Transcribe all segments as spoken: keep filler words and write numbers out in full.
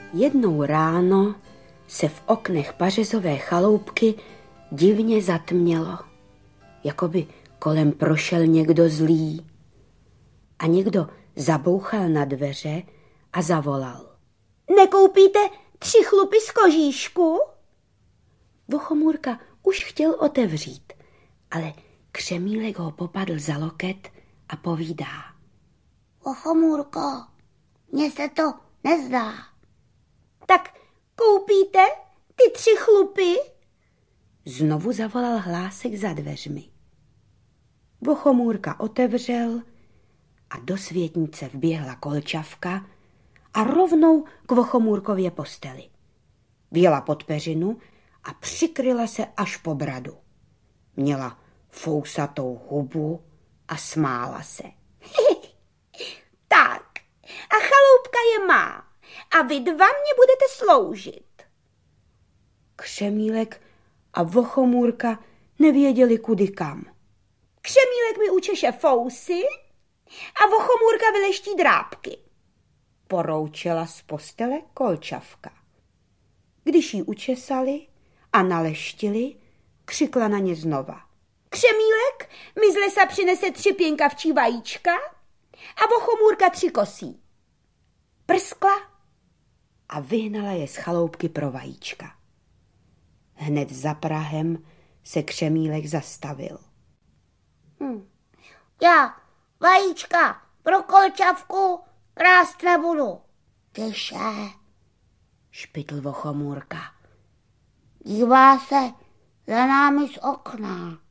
Jednou ráno se v oknech pařezové chaloupky divně zatmělo, jako by kolem prošel někdo zlý. A někdo zabouchal na dveře a zavolal. Nekoupíte tři chlupy z kožíšku? Vochomůrka už chtěl otevřít, ale Křemílek ho popadl za loket a povídá. Vochomůrko, mně se to nezdá. Tak koupíte ty tři chlupy? Znovu zavolal hlásek za dveřmi. Vochomůrka otevřel a do světnice vběhla Kolčavka a rovnou k Vochomůrkově posteli. Vjela pod peřinu a přikryla se až po bradu. Měla fousatou hubu a smála se. Tak, a chaloupka je má a vy dva mě budete sloužit. Křemílek a Vochomůrka nevěděli kudy kam. Křemílek mi učeše fousy a Vochomůrka vyleští drápky, poroučela z postele Kolčavka. Když ji učesali a naleštili, křikla na ně znova. Křemílek mi z lesa přinese tři pěnkavčí vajíčka a Vochomůrka tři kosí. Prskla a vyhnala je z chaloupky pro vajíčka. Hned za prahem se Křemílek zastavil. Hm. Já vajíčka pro Kolčavku krást nebudu. Tyše, špitl Vochomůrka. Dívá se za námi z okna.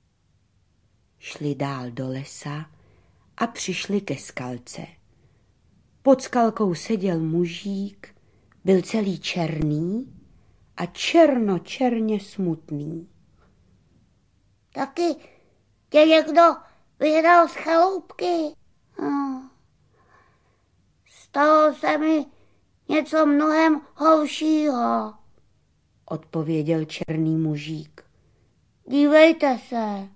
Šli dál do lesa a přišli ke skalce. Pod skalkou seděl mužík, byl celý černý a černočerně smutný. Taky tě někdo vyhnal z chaloupky. Hm. Stalo se mi něco mnohem horšího, odpověděl černý mužík. Dívejte se.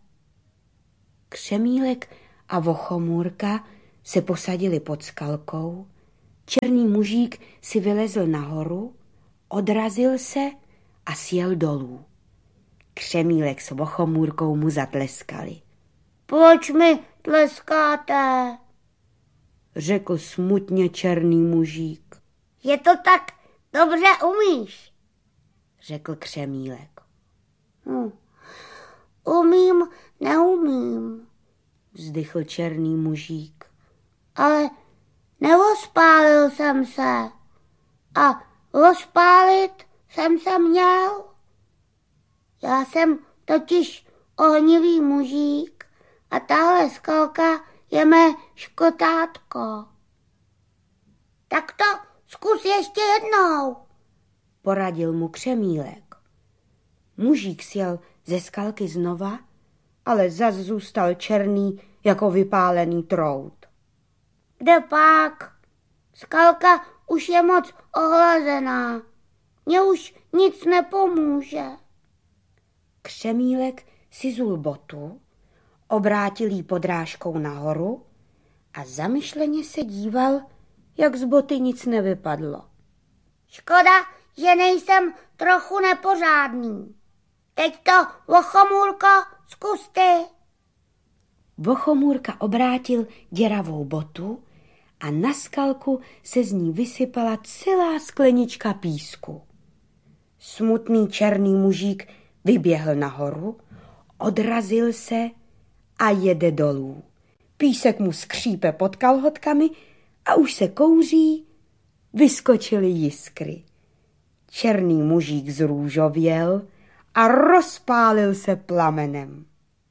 Křemílek a Vochomůrka se posadili pod skalkou, černý mužík si vylezl nahoru, odrazil se a sjel dolů. Křemílek s Vochomůrkou mu zatleskali. Proč mi tleskáte? Řekl smutně černý mužík. Je to tak dobře umíš, řekl Křemílek. Hm. Umím, neumím, vzdychl černý mužík. Ale nerozpálil jsem se a rozpálit jsem se měl. Já jsem totiž ohnivý mužík a tahle skalka je mé škotátko. Tak to zkus ještě jednou, poradil mu Křemílek. Mužík sjel ze skalky znova, ale zas zůstal černý jako vypálený trout. Kde pak? Skalka už je moc ohlazená. Mně už nic nepomůže. Křemílek si zul botu, obrátil jí podrážkou nahoru a zamyšleně se díval, jak z boty nic nevypadlo. Škoda, že nejsem trochu nepořádný. Teď to, Vochomůrko, zkus ty. Vochomůrka obrátil děravou botu a na skalku se z ní vysypala celá sklenička písku. Smutný černý mužík vyběhl nahoru, odrazil se a jede dolů. Písek mu skřípe pod kalhotkami a už se kouří, vyskočily jiskry. Černý mužík zrůžověl a rozpálil se plamenem.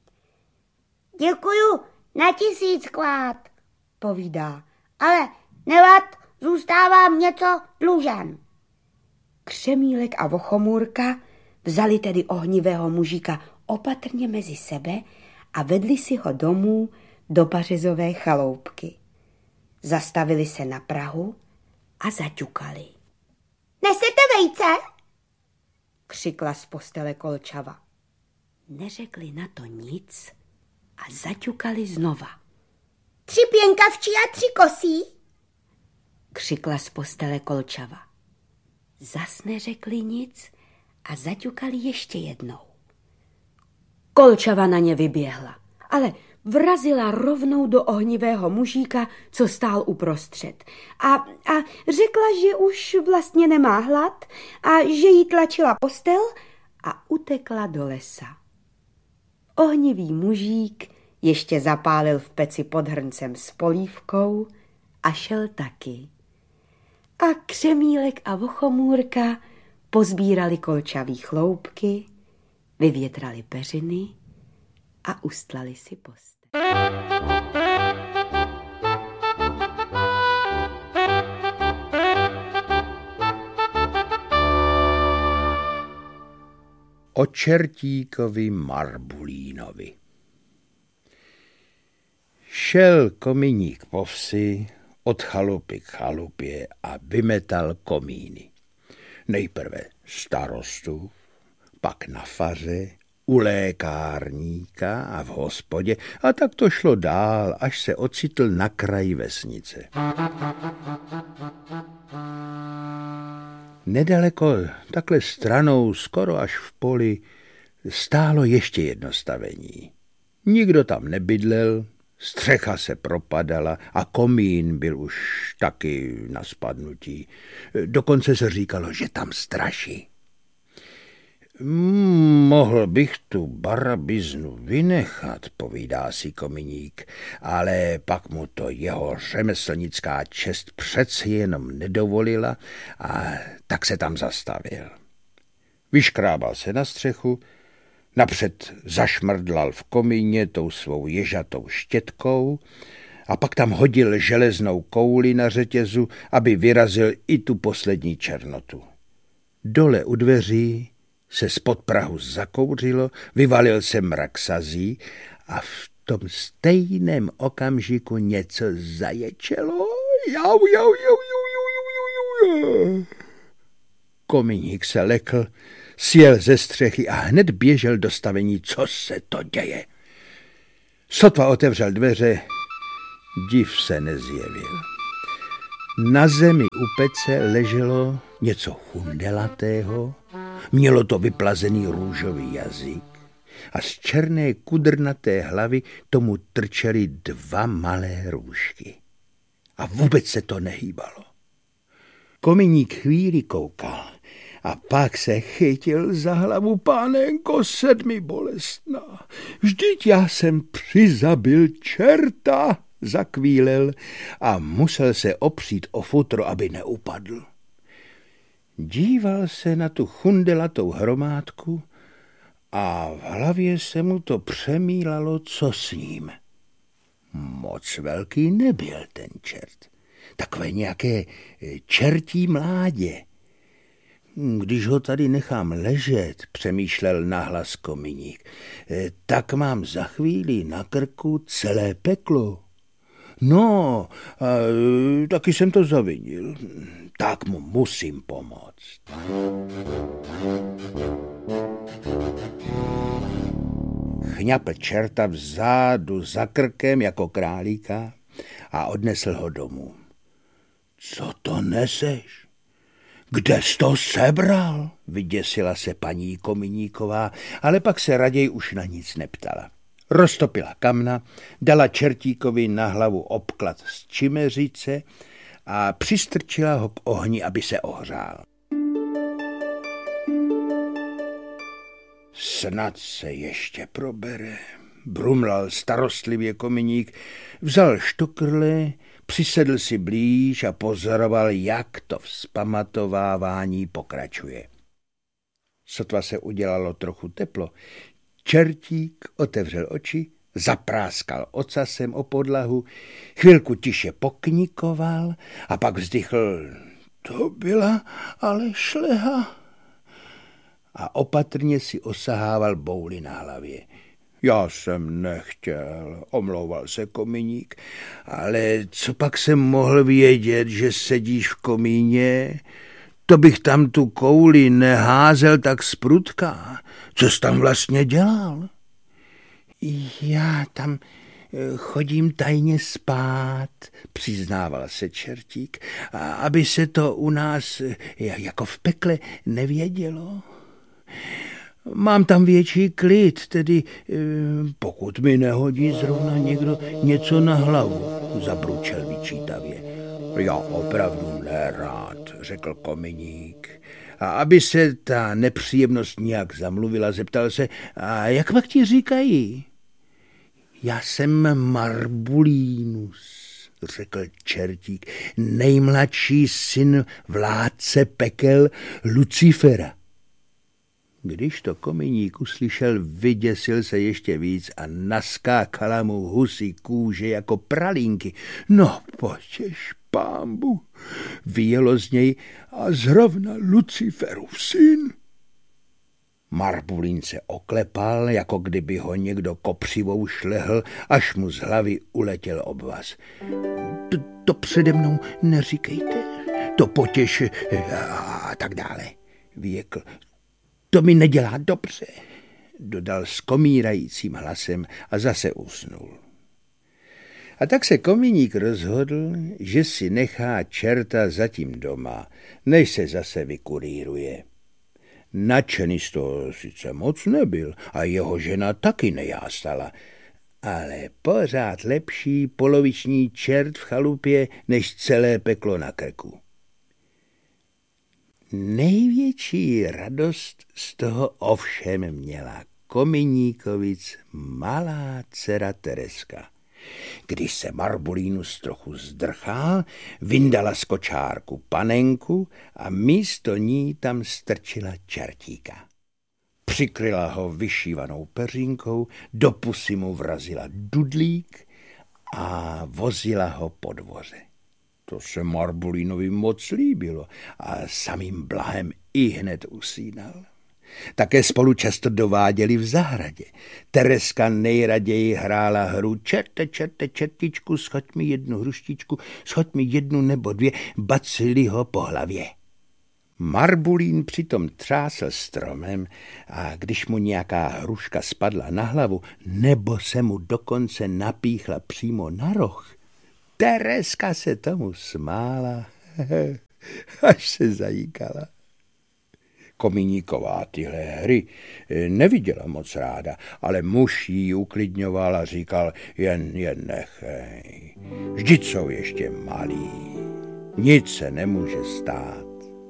Děkuju na tisíckrát, povídá, ale nevad, zůstávám něco dlužen. Křemílek a Vochomůrka vzali tedy ohnivého mužíka opatrně mezi sebe a vedli si ho domů do pařezové chaloupky. Zastavili se na prahu a zaťukali. Nesete vejce? Křikla z postele Kolčava. Neřekli na to nic a zaťukali znova. Tři pěnkavčí a tři kosí? Křikla z postele Kolčava. Zas neřekli nic a zaťukali ještě jednou. Kolčava na ně vyběhla, ale vrazila rovnou do ohnivého mužíka, co stál uprostřed. A, a řekla, že už vlastně nemá hlad a že jí tlačila postel a utekla do lesa. Ohnivý mužík ještě zapálil v peci pod hrncem s polívkou a šel taky. A Křemílek a Vochomůrka pozbírali kolčavý chloupky, vyvětrali peřiny a ustlali si postel. O čertíkovi Marbulínovi. Šel kominík po vsi od chalupy k chalupě a vymetal komíny. Nejprve starostu, pak na faře, u lékárníka a v hospodě a tak to šlo dál, až se ocitl na kraji vesnice. Nedaleko, takhle stranou, skoro až v poli, stálo ještě jedno stavení. Nikdo tam nebydlel, střecha se propadala a komín byl už taky na spadnutí. Dokonce se říkalo, že tam straší. Mohl bych tu barabiznu vynechat, povídá si kominík, ale pak mu to jeho řemeslnická čest přeci jenom nedovolila a tak se tam zastavil. Vyškrábal se na střechu, napřed zašmrdlal v komíně tou svou ježatou štětkou a pak tam hodil železnou kouli na řetězu, aby vyrazil i tu poslední černotu. Dole u dveří se spod prahu zakouřilo, vyvalil se mrak sazí a v tom stejném okamžiku něco zaječelo. Jau, jau, jau, jau, jau, jau, jau. Kominík se lekl, sjel ze střechy a hned běžel do stavení, co se to děje. Sotva otevřel dveře, div se nezjevil. Na zemi u pece leželo něco chundelatého, mělo to vyplazený růžový jazyk a z černé kudrnaté hlavy tomu trčely dva malé růžky. A vůbec se to nehýbalo. Kominík chvíli koukal a pak se chytil za hlavu. Pánenko sedmi bolestná, vždyť já jsem přizabil čerta, zakvílel a musel se opřít o futro, aby neupadl. Díval se na tu chundelatou hromádku a v hlavě se mu to přemílalo, co s ním. Moc velký nebyl ten čert. Takové nějaké čertí mládě. Když ho tady nechám ležet, přemýšlel nahlas kominík, tak mám za chvíli na krku celé peklo. No, a taky jsem to zavinil. Tak mu musím pomoct. Chňapl čerta vzadu za krkem jako králíka a odnesl ho domů. Co to neseš? Kde jsi to sebral? Vyděsila se paní Kominíková, ale pak se raději už na nic neptala. Roztopila kamna, dala čertíkovi na hlavu obklad z čimeřice a přistrčila ho k ohni, aby se ohřál. Snad se ještě probere, brumlal starostlivě kominík, vzal štokrle, přisedl si blíž a pozoroval, jak to vzpamatovávání pokračuje. Sotva se udělalo trochu teplo, čertík otevřel oči, zapráskal ocasem o podlahu, chvilku tiše poknikoval a pak vzdychl, to byla ale šleha. A opatrně si osahával bouli na hlavě. Já jsem nechtěl, omlouval se kominík, ale co pak jsem mohl vědět, že sedíš v komíně? To bych tam tu kouli neházel tak zprudka. Co jsi tam vlastně dělal? Já tam chodím tajně spát, přiznával se Čertík, aby se to u nás jako v pekle nevědělo. Mám tam větší klid, tedy pokud mi nehodí zrovna někdo něco na hlavu, zabručel vyčítavě. Já opravdu nerád, řekl Kominík. A aby se ta nepříjemnost nějak zamluvila, zeptal se, a jak pak ti říkají? Já jsem Marbulínus, řekl Čertík, nejmladší syn vládce pekel Lucifera. Když to Kominík uslyšel, vyděsil se ještě víc a naskákala mu husí kůže jako pralínky. No potěš pámbu, vyjelo z něj a zrovna Luciferův syn. Marbulín se oklepal, jako kdyby ho někdo kopřivou šlehl, až mu z hlavy uletěl obvaz. To, to přede mnou neříkejte, to potěš a tak dále, vyjekl. To mi nedělá dobře, dodal skomírajícím hlasem a zase usnul. A tak se Kominík rozhodl, že si nechá čerta zatím doma, než se zase vykuríruje. Nadšený z toho sice moc nebyl a jeho žena taky nejástala, ale pořád lepší poloviční čert v chalupě, než celé peklo na krku. Největší radost z toho ovšem měla Kominíkovic malá dcera Tereska. Když se Marbulínus trochu zdrchal, vyndala z kočárku panenku a místo ní tam strčila Čertíka. Přikryla ho vyšívanou peřínkou, do pusy mu vrazila dudlík a vozila ho po dvoře. To se Marbulínovi moc líbilo a samým blahem ihned usínal. Také spolu často dováděli v zahradě. Tereska nejraději hrála hru čerte, čerte, čertičku, schoď mi jednu hruštičku, schoď mi jednu nebo dvě, bacili ho po hlavě. Marbulín přitom třásl stromem a když mu nějaká hruška spadla na hlavu, nebo se mu dokonce napíchla přímo na roh, Tereska se tomu smála, až se zajíkala. Kominíková tyhle hry neviděla moc ráda, ale muž jí uklidňoval a říkal, jen, jen nechej, vždyť jsou ještě malí, nic se nemůže stát.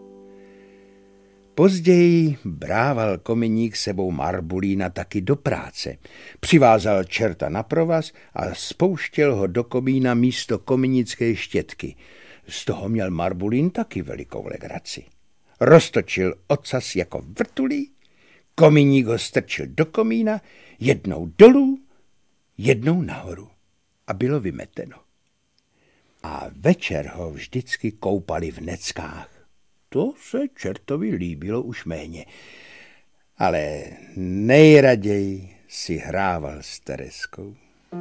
Později brával Kominík sebou Marbulína taky do práce. Přivázal čerta na provaz a spouštěl ho do komína místo kominické štětky. Z toho měl Marbulín taky velikou legraci. Roztočil ocas jako vrtulí, Kominík ho strčil do komína, jednou dolů, jednou nahoru a bylo vymeteno. A večer ho vždycky koupali v neckách. To se čertovi líbilo už méně, ale nejraději si hrával s Tereskou.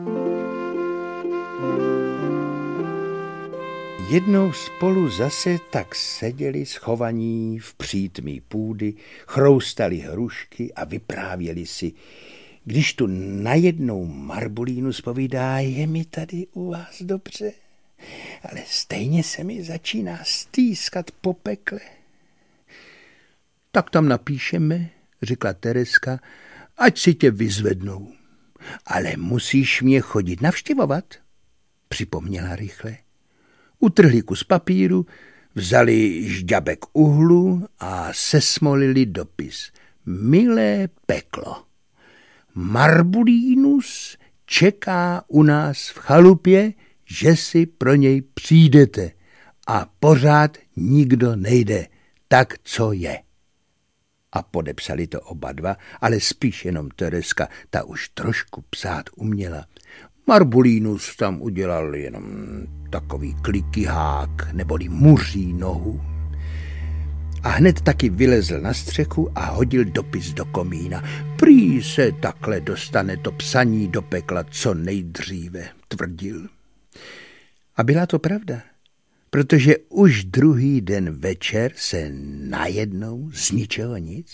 Jednou spolu zase tak seděli schovaní v přítmí půdy, chroustali hrušky a vyprávěli si, když tu najednou Marbulínus povídá, je mi tady u vás dobře, ale stejně se mi začíná stýskat po pekle. Tak tam napíšeme, řekla Tereska, ať si tě vyzvednou. Ale musíš mě chodit navštěvovat, připomněla rychle. Utrhli kus papíru, vzali žďabek uhlu a sesmolili dopis. Milé peklo, Marbulínus čeká u nás v chalupě, že si pro něj přijdete a pořád nikdo nejde, tak co je. A podepsali to oba dva, ale spíš jenom Tereska, ta už trošku psát uměla. Marbulínus tam udělal jenom takový klikihák neboli muří nohu. A hned taky vylezl na střechu a hodil dopis do komína. Prý se takhle dostane to psaní do pekla co nejdříve, tvrdil. A byla to pravda, protože už druhý den večer se najednou z ničeho nic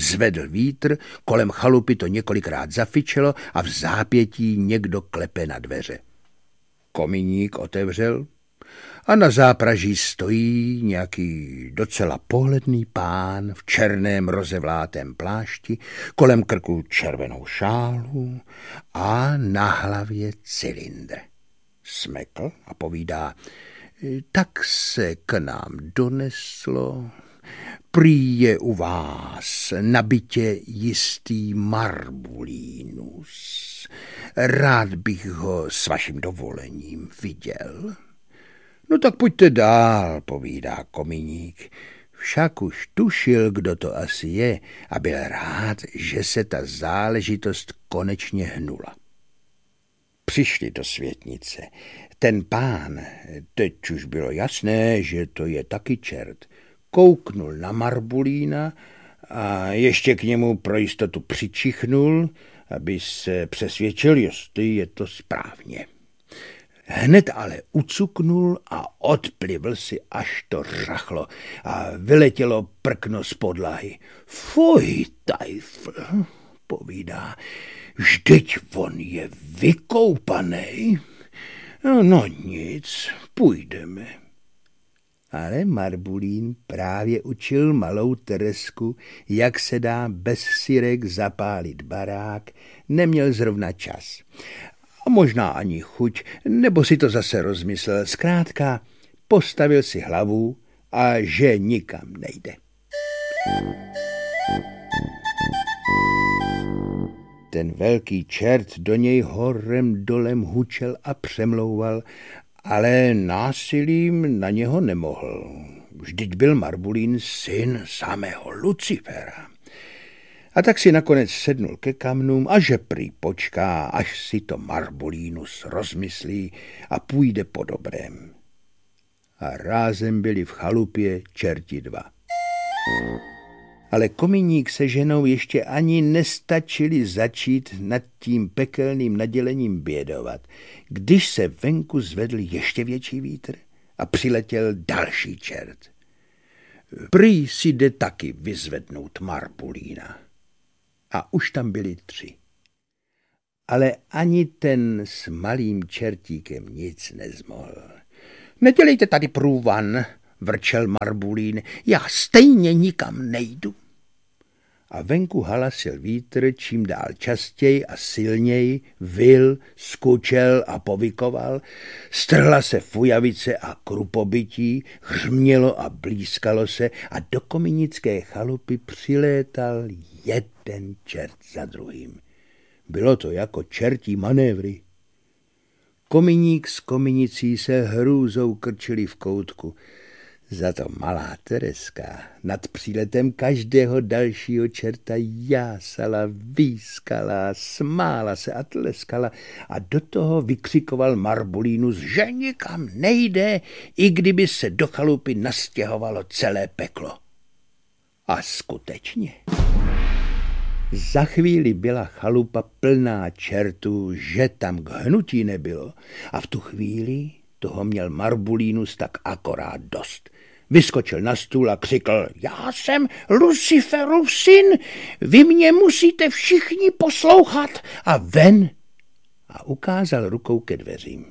Zvedl vítr, kolem chalupy to několikrát zafičelo a v zápětí někdo klepe na dveře. Kominík otevřel a na zápraží stojí nějaký docela pohledný pán v černém rozevlátém plášti, kolem krku červenou šálu a na hlavě cylindr. Smekl a povídá: tak se k nám doneslo, prý je u vás na bytě jistý Marbulínus. Rád bych ho s vaším dovolením viděl. No tak pojďte dál, povídá kominík. Však už tušil, kdo to asi je, a byl rád, že se ta záležitost konečně hnula. Přišli do světnice. Ten pán, teď už bylo jasné, že to je taky čert, kouknul na Marbulína a ještě k němu pro jistotu přičichnul, aby se přesvědčil, jestli je to správně. Hned ale ucuknul a odplivl si, až to řachlo a vyletělo prkno z podlahy. Fuj, tajfl, povídá, vždyť on je vykoupanej. No, no nic, půjdeme. Ale Marbulín právě učil malou Teresku, jak se dá bez syrek zapálit barák, neměl zrovna čas. A možná ani chuť, nebo si to zase rozmyslel. Zkrátka postavil si hlavu a že nikam nejde. Ten velký čert do něj horem dolem hučel a přemlouval, ale násilím na něho nemohl. Vždyť byl Marbulín syn samého Lucifera. A tak si nakonec sednul ke kamnům a že prý počká, až si to Marbulínus rozmyslí a půjde po dobrém. A rázem byli v chalupě čerti dva. Ale kominík se ženou ještě ani nestačili začít nad tím pekelným nadělením bědovat, když se venku zvedl ještě větší vítr a přiletěl další čert. Prý si jde taky vyzvednout Marbulína. A už tam byli tři. Ale ani ten s malým čertíkem nic nezmohl. Nedělejte tady průvan, vrčel Marbulín, já stejně nikam nejdu. A venku halasil vítr, čím dál častěji a silněji, vil, skučel a povykoval, strhla se fujavice a krupobytí, hřmělo a blízkalo se a do kominické chalupy přilétal jeden čert za druhým. Bylo to jako čertí manévry. Kominík s kominicí se hrůzou krčili v koutku. Za to malá Tereska nad příletem každého dalšího čerta jásala, výskala, smála se a tleskala a do toho vykřikoval Marbulínus, že nikam nejde, i kdyby se do chalupy nastěhovalo celé peklo. A skutečně. Za chvíli byla chalupa plná čertů, že tam k hnutí nebylo a v tu chvíli toho měl Marbulínus tak akorát dost. Vyskočil na stůl a křikl, já jsem Luciferův syn, vy mě musíte všichni poslouchat a ven. A ukázal rukou ke dveřím.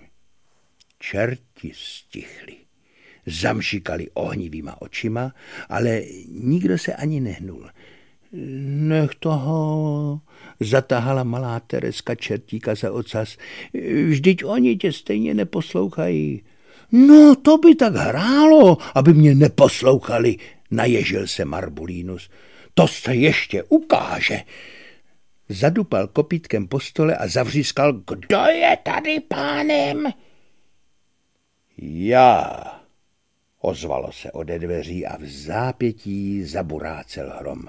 Čerti stichli, zamšikali ohnivýma očima, ale nikdo se ani nehnul. Nech toho, zatahala malá Tereska čertíka za ocas, vždyť oni tě stejně neposlouchají. No, to by tak hrálo, aby mě neposlouchali, naježil se Marbulínus. To se ještě ukáže. Zadupal kopítkem po stole a zavřískal, kdo je tady pánem? Já, ozvalo se ode dveří a v zápětí zaburácel hrom.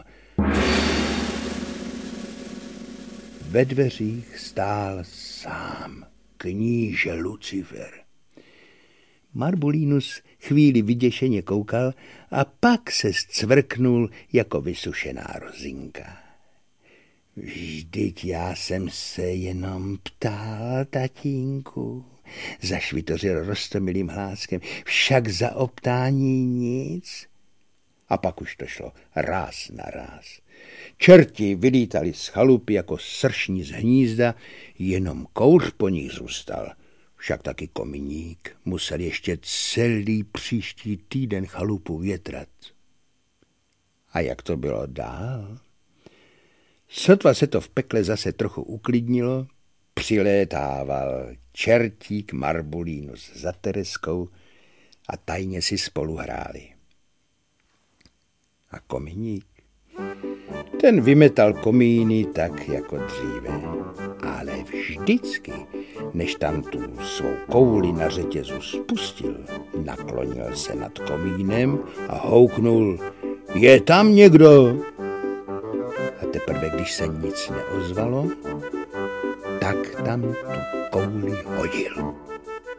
Ve dveřích stál sám kníže Lucifer. Marbulínus chvíli vyděšeně koukal a pak se zcvrknul jako vysušená rozinka. Vždyť já jsem se jenom ptal, tatínku, zašvitořil roztomilým hláskem, však za optání nic. A pak už to šlo ráz na ráz. Čerti vylítali z chalupy jako sršní z hnízda, jenom kouř po nich zůstal. Však taky kominík musel ještě celý příští týden chalupu větrat. A jak to bylo dál? Sotva se to v pekle zase trochu uklidnilo, přilétával čertík Marbulínus za Tereskou a tajně si spolu hráli. A kominík? Ten vymetal komíny tak jako dříve, ale vždycky, než tam tu svou kouli na řetězu spustil, naklonil se nad komínem a houknul: Je tam někdo? A teprve, když se nic neozvalo, tak tam tu kouli hodil.